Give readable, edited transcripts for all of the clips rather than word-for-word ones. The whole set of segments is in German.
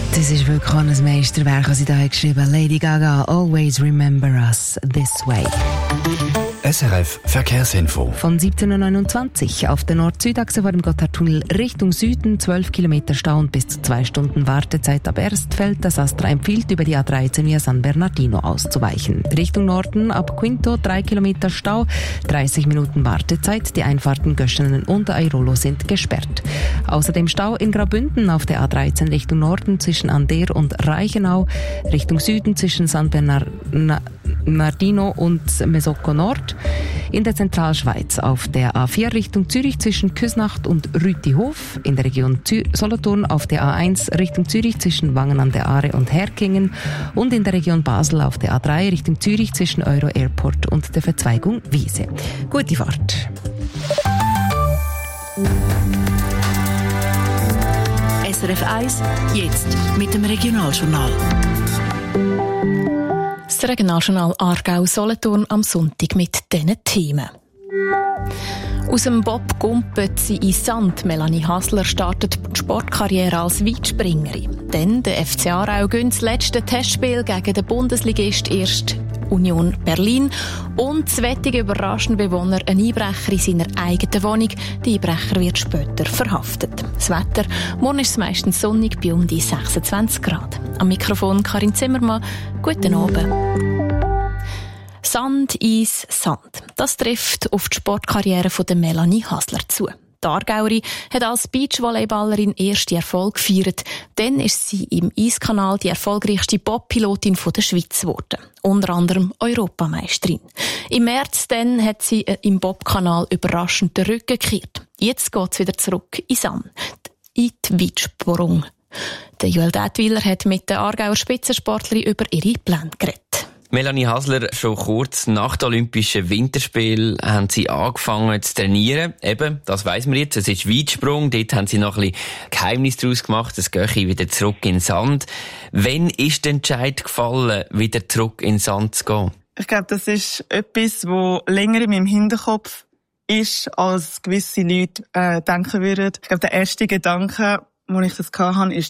Das ist wirklich ein Meisterwerk, was sie da geschrieben hat. Lady Gaga, Always Remember Us This Way. SRF Verkehrsinfo. Von 17.29 Uhr auf der Nord-Süd-Achse vor dem Gotthardtunnel Richtung Süden 12 Kilometer Stau und bis zu 2 Stunden Wartezeit ab Erstfeld. Das Astra empfiehlt, über die A13 via San Bernardino auszuweichen. Richtung Norden ab Quinto 3 Kilometer Stau, 30 Minuten Wartezeit. Die Einfahrten Göschenen und Airolo sind gesperrt. Außerdem Stau in Graubünden auf der A13 Richtung Norden zwischen Ander und Reichenau. Richtung Süden zwischen San Bernardino und Mesocco Nord. In der Zentralschweiz auf der A4 Richtung Zürich zwischen Küsnacht und Rütihof. In der Region Solothurn auf der A1 Richtung Zürich zwischen Wangen an der Aare und Herkingen. Und in der Region Basel auf der A3 Richtung Zürich zwischen Euro Airport und der Verzweigung Wiese. Gute Fahrt. SRF 1, jetzt mit dem Regionaljournal. Das Regionaljournal Aargau-Solothurn am Sonntag mit diesen Themen. Aus dem Bob Gumpötzi in Sand. Melanie Hasler startet die Sportkarriere als Weitspringerin. Dann der FC Aarau gönnt das letzte Testspiel gegen den Bundesligist erst Union Berlin. Und das wettige überraschende Bewohner, ein Einbrecher in seiner eigenen Wohnung. Der Einbrecher wird später verhaftet. Das Wetter, morgen ist es meistens sonnig bei um die 26 Grad. Am Mikrofon Karin Zimmermann. Guten Abend. Sand, Eis, Sand. Das trifft auf die Sportkarriere von der Melanie Hasler zu. Die Aargauerin hat als Beachvolleyballerin erste Erfolg gefeiert. Dann ist sie im Eiskanal die erfolgreichste Bobpilotin der Schweiz geworden. Unter anderem Europameisterin. Im März dann hat sie im Bobkanal überraschend den Rücken gekehrt. Jetzt geht es wieder zurück in Sand, in die Weitsprung. Der Joel Detwiler hat mit der Aargauer Spitzensportlerin über ihre Pläne geredet. Melanie Hasler, schon kurz nach den Olympischen Winterspielen haben sie angefangen zu trainieren. Eben, das weiss man jetzt, es ist Weitsprung. Dort haben sie noch ein bisschen Geheimnis daraus gemacht. Es gehe wieder zurück in den Sand. Wann ist der Entscheid gefallen, wieder zurück in den Sand zu gehen? Ich glaube, das ist etwas, das länger in meinem Hinterkopf ist, als gewisse Leute denken würden. Ich glaube, der erste Gedanke, als ich das hatte, war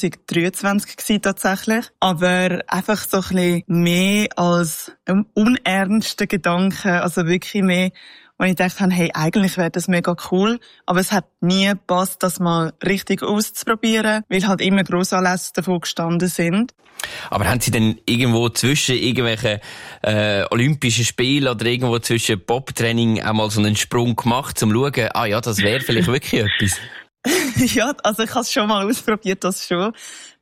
2023 tatsächlich. Aber einfach so ein bisschen mehr als ein unernster Gedanke. Also wirklich mehr, wo ich dachte, hey, eigentlich wäre das mega cool. Aber es hat nie gepasst, das mal richtig auszuprobieren, weil halt immer Grossanlässe davon gestanden sind. Aber haben Sie denn irgendwo zwischen irgendwelchen Olympischen Spielen oder irgendwo zwischen Bobtraining auch mal so einen Sprung gemacht, um zu schauen, ja, das wäre vielleicht wirklich etwas? Ja, also ich habe es schon mal ausprobiert, das schon.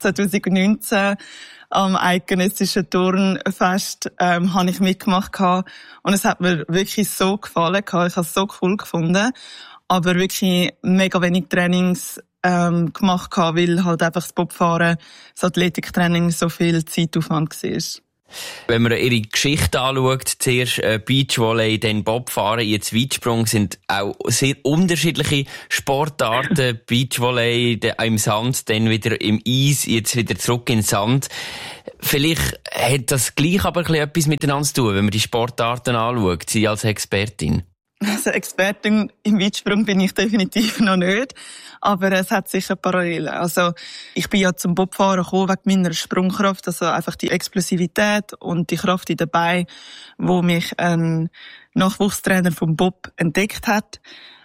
2019 am Eidgenössischen Turnfest habe ich mitgemacht und es hat mir wirklich so gefallen. Ich habe es so cool gefunden, aber wirklich mega wenig Trainings gemacht, weil halt einfach das Bobfahren, das Athletiktraining so viel Zeitaufwand war. Wenn man ihre Geschichte anschaut, zuerst Beachvolley, dann Bobfahren, jetzt Weitsprung, sind auch sehr unterschiedliche Sportarten. Beachvolley im Sand, dann wieder im Eis, jetzt wieder zurück in den Sand. Vielleicht hat das gleich aber etwas miteinander zu tun, wenn man die Sportarten anschaut, Sie als Expertin. Also Expertin im Weitsprung bin ich definitiv noch nicht, aber es hat sicher Parallelen. Also ich bin ja zum Bobfahren gekommen wegen meiner Sprungkraft, also einfach die Explosivität und die Kraft in den Beinen, wo mich ein Nachwuchstrainer vom Bob entdeckt hat.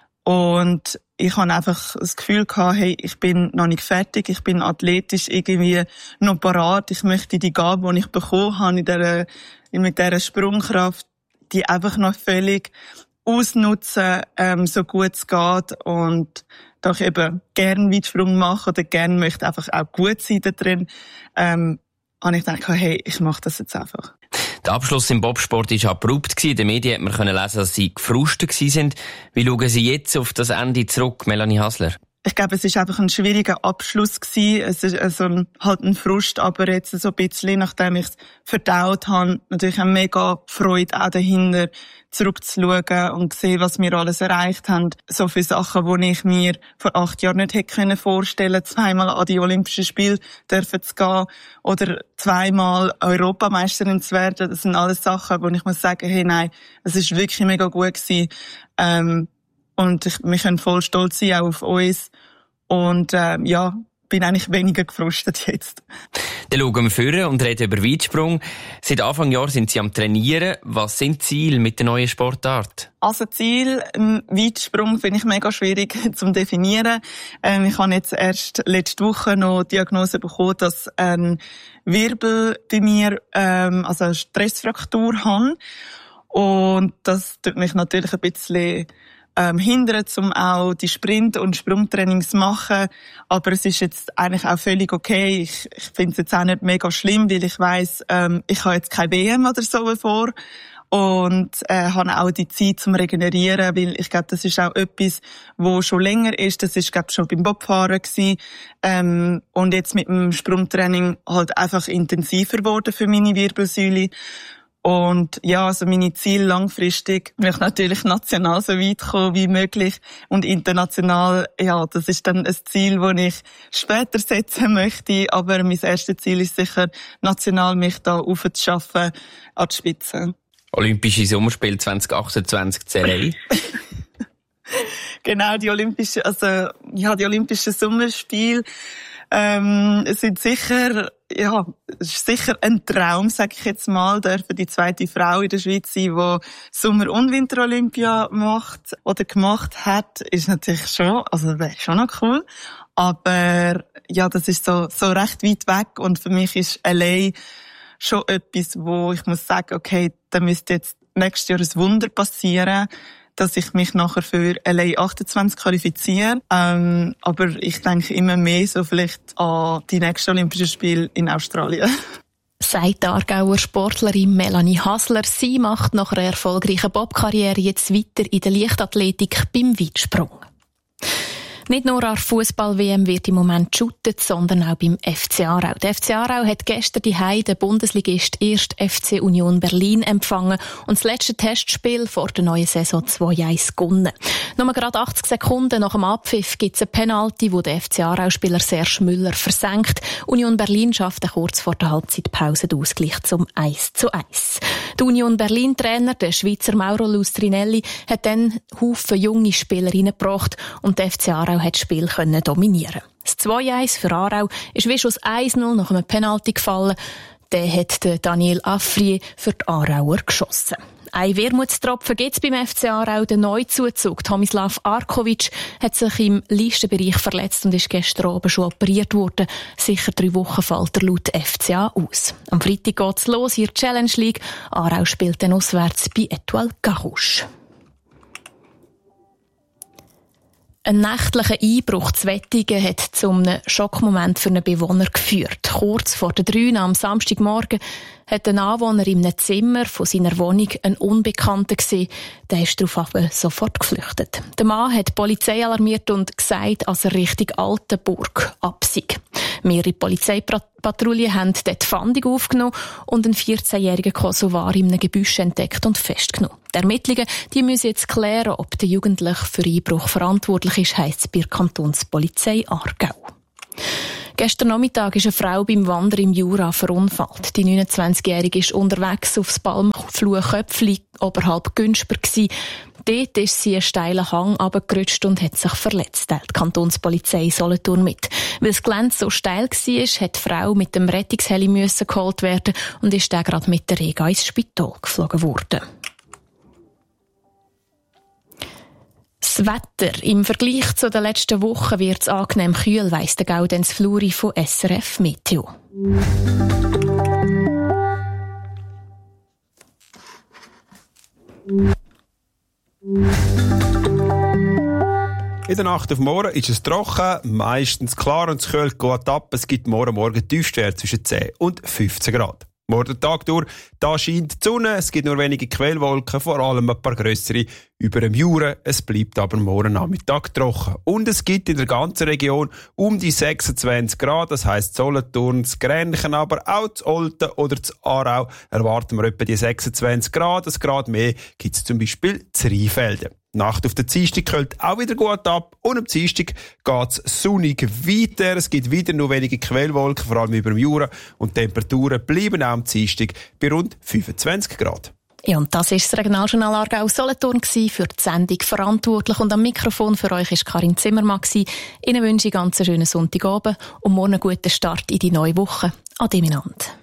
Und ich habe einfach das Gefühl gehabt, hey, ich bin noch nicht fertig, ich bin athletisch irgendwie noch parat, ich möchte die Gabe, die ich bekommen habe mit dieser Sprungkraft, die einfach noch völlig ausnutzen, so gut es geht, und da ich eben gerne Weitsprung mache oder gerne möchte einfach auch gut sein da drin, habe ich gedacht, hey, ich mache das jetzt einfach. Der Abschluss im Bobsport war abrupt. In den Medien hat man lesen, dass Sie gefrustet waren. Wie schauen Sie jetzt auf das Ende zurück, Melanie Hasler? Ich glaube, es war einfach ein schwieriger Abschluss gewesen. Es ist also halt ein Frust, aber jetzt so ein bisschen, nachdem ich es verdaut habe, natürlich eine mega Freude auch dahinter, zurückzuschauen und zu sehen, was wir alles erreicht haben. So viele Sachen, die ich mir vor 8 Jahren nicht hätte vorstellen können, zweimal an die Olympischen Spiele dürfen zu gehen oder zweimal Europameisterin zu werden. Das sind alles Sachen, wo ich muss sagen, hey, nein, es ist wirklich mega gut gewesen. Und wir können voll stolz sein auch auf uns. Und ja, bin eigentlich weniger gefrustet jetzt. Dann schauen wir vorne und reden über Weitsprung. Seit Anfang Jahr sind Sie am Trainieren. Was sind die Ziele mit der neuen Sportart? Also Ziel im Weitsprung finde ich mega schwierig zu definieren. Ich habe jetzt erst letzte Woche noch die Diagnose bekommen, dass ein Wirbel bei mir also eine Stressfraktur habe. Und das tut mich natürlich ein bisschen hindern, um auch die Sprint- und Sprungtrainings zu machen. Aber es ist jetzt eigentlich auch völlig okay. Ich finde es jetzt auch nicht mega schlimm, weil ich weiss, ich habe jetzt keine WM oder so vor. Und habe auch die Zeit zum Regenerieren, weil ich glaube, das ist auch etwas, wo schon länger ist. Das ist, glaube ich, schon beim Bobfahren gewesen. Und jetzt mit dem Sprungtraining halt einfach intensiver geworden für meine Wirbelsäule. Und ja, also meine Ziele langfristig möchte natürlich national so weit kommen wie möglich und international, ja, das ist dann ein Ziel, das ich später setzen möchte, aber mein erstes Ziel ist sicher, national mich da aufzuschaffen an die Spitze. Olympische Sommerspiele 2028 CLA. Genau, die Olympischen Sommerspiele sind sicher, ja, es ist sicher ein Traum, sag ich jetzt mal, dürfen die zweite Frau in der Schweiz sein, die Sommer- und Winterolympia macht oder gemacht hat, ist natürlich schon, also wäre schon noch cool. Aber ja, das ist so recht weit weg und für mich ist LA schon etwas, wo ich muss sagen, okay, da müsste jetzt nächstes Jahr ein Wunder passieren, dass ich mich nachher für LA 28 qualifiziere. Aber ich denke immer mehr so vielleicht an die nächsten Olympischen Spiele in Australien. Sagt die Aargauer Sportlerin Melanie Hasler. Sie macht nach einer erfolgreichen Bobkarriere jetzt weiter in der Leichtathletik beim Weitsprung. Nicht nur an der Fußball-WM wird im Moment geshootet, sondern auch beim FC Aarau. Der FC Aarau hat gestern die Heide Bundesligist 1. FC Union Berlin empfangen und das letzte Testspiel vor der neuen Saison 2-1 gewonnen. Nur gerade 80 Sekunden nach dem Abpfiff gibt es eine Penalty, wo der FC Aarau-Spieler Serge Müller versenkt. Union Berlin schaffte kurz vor der Halbzeitpause den Ausgleich zum 1:1. Der Union Berlin-Trainer, der Schweizer Mauro Lustrinelli, hat dann Haufen junge Spieler reingebracht und der FC Aarau hat das Spiel dominieren. Das 2:1 für Aarau ist wie schon das 1:0 nach einem Penalty gefallen. Den hat Daniel Affrier für die Aarauer geschossen. Ein Wermutstropfen gibt es beim FC Aarau. Der Neuzuzug Tomislav Arkovic hat sich im Leistenbereich verletzt und ist gestern Abend schon operiert worden. Sicher 3 Wochen fällt er laut FCA aus. Am Freitag geht es los in der Challenge League. Aarau spielt dann auswärts bei Etoile Carouge. Ein nächtlicher Einbruch zu Wettingen hat zu einem Schockmoment für einen Bewohner geführt. Kurz vor der 3 am Samstagmorgen hat ein Anwohner in einem Zimmer von seiner Wohnung einen Unbekannten gesehen. Der ist daraufhin sofort geflüchtet. Der Mann hat die Polizei alarmiert und gesagt, dass er Richtung Altenburg absei. Mehrere Polizeipatrouillen haben dort die Fahndung aufgenommen und einen 14-jährigen Kosovar in einem Gebüsch entdeckt und festgenommen. Die Ermittlungen müssen jetzt klären, ob der Jugendliche für Einbruch verantwortlich ist, heisst es bei der Kantonspolizei Aargau. Gestern Nachmittag ist eine Frau beim Wandern im Jura verunfallt. Die 29-Jährige ist unterwegs aufs Balmfluh-Köpfli oberhalb Günsper gsi. Dort ist sie einen steilen Hang runtergerutscht und hat sich verletzt, teilt die Kantonspolizei Solothurn mit. Weil das Gelände so steil war, hat die Frau mit dem Rettungsheli geholt werden und ist dann gerade mit der Rega ins Spital geflogen worden. Das Wetter. Im Vergleich zu den letzten Wochen wird es angenehm kühl, weiss der Gaudenz Fluri von SRF Meteo. In der Nacht auf morgen ist es trocken, meistens klar und es kühlt gut ab. Es gibt morgen Tiefstwerte zwischen 10 und 15 Grad. Morgen Tag durch, da scheint die Sonne, es gibt nur wenige Quellwolken, vor allem ein paar grössere über dem Jura. Es bleibt aber morgen Nachmittag trocken. Und es gibt in der ganzen Region um die 26 Grad, das heisst Solothurn, das Grenchen, aber auch das Olten oder das Aarau erwarten wir etwa die 26 Grad. Ein Grad mehr gibt es zum Beispiel in Rheinfelden. Die Nacht auf den Dienstag kühlt auch wieder gut ab und am Dienstag geht es sonnig weiter. Es gibt wieder nur wenige Quellwolken, vor allem über dem Jura, und die Temperaturen bleiben auch am Dienstag bei rund 25 Grad. Ja, und das ist das Regionaljournal Aargau Solothurn für die Sendung verantwortlich. Und am Mikrofon für euch ist Karin Zimmermann. Ihnen wünsche ich einen ganz schönen Sonntagabend und morgen einen guten Start in die neue Woche. Ade miteinander.